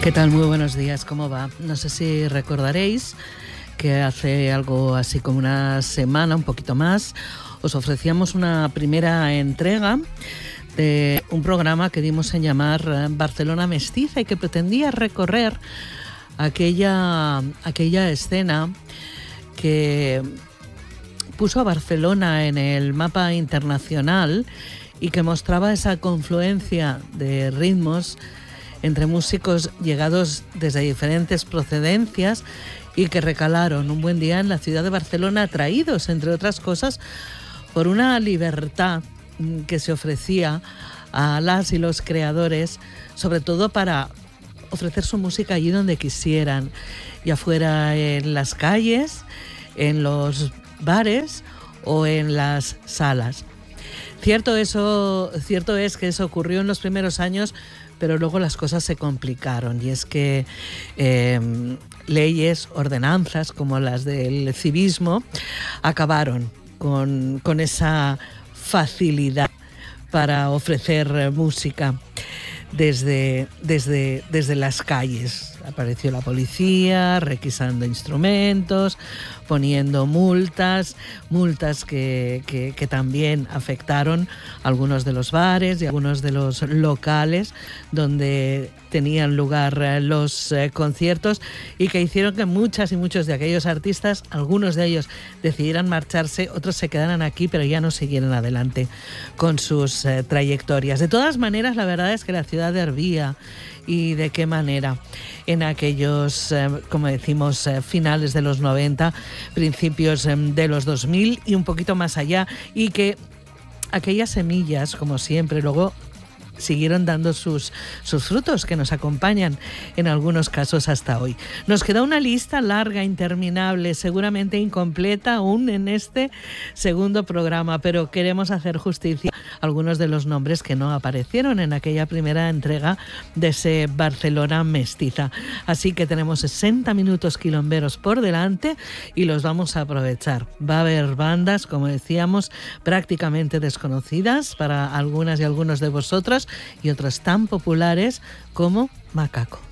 ¿Qué tal? Muy buenos días, ¿cómo va? No sé si recordaréis que hace algo así como una semana, un poquito más, os ofrecíamos una primera entrega de un programa que dimos en llamar Barcelona Mestiza y que pretendía recorrer aquella escena que puso a Barcelona en el mapa internacional y que mostraba esa confluencia de ritmos entre músicos llegados desde diferentes procedencias y que recalaron un buen día en la ciudad de Barcelona, atraídos, entre otras cosas, por una libertad que se ofrecía a las y los creadores, sobre todo para ofrecer su música allí donde quisieran, ya fuera en las calles, en los bares o en las salas. Cierto es que eso ocurrió en los primeros años, pero luego las cosas se complicaron y es que leyes, ordenanzas como las del civismo acabaron con esa facilidad para ofrecer música desde las calles. Apareció la policía requisando instrumentos, poniendo multas que también afectaron a algunos de los bares y a algunos de los locales donde tenían lugar los conciertos y que hicieron que muchas y muchos de aquellos artistas, algunos de ellos decidieran marcharse, otros se quedaran aquí pero ya no siguieran adelante con sus trayectorias. De todas maneras, la verdad es que la ciudad hervía, y de qué manera en aquellos, como decimos, finales de los 90, principios de los 2000 y un poquito más allá, y que aquellas semillas, como siempre, luego siguieron dando sus frutos que nos acompañan en algunos casos hasta hoy. Nos queda una lista larga, interminable, seguramente incompleta aún en este segundo programa, pero queremos hacer justicia a algunos de los nombres que no aparecieron en aquella primera entrega de ese Barcelona Mestiza. Así que tenemos 60 minutos quilomberos por delante y los vamos a aprovechar. Va a haber bandas, como decíamos, prácticamente desconocidas para algunas y algunos de vosotros, y otras tan populares como Macaco.